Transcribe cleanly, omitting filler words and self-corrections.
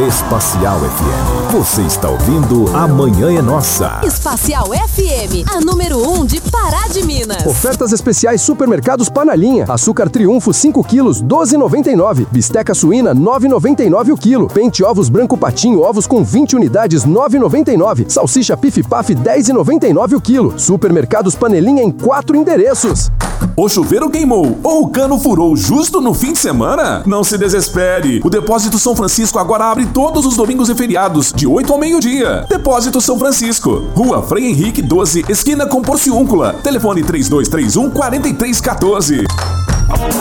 Espacial FM. Você está ouvindo Amanhã é Nossa. Espacial FM, a número 1 de Pará de Minas. Ofertas especiais Supermercados Panelinha. Açúcar Triunfo 5 quilos, 12,99. Bisteca suína, 9,99 o quilo. Pente ovos branco patinho, ovos com 20 unidades, 9,99. Salsicha Pif Paf, 10,99 o quilo. Supermercados Panelinha em 4 endereços. O chuveiro queimou ou o cano furou justo no fim de semana? Não se desespere. O Depósito São Francisco agora abre todos os domingos e feriados, de 8 ao meio-dia. Depósito São Francisco, Rua Frei Henrique 12, esquina com Porciúncula. Telefone 3231-4314.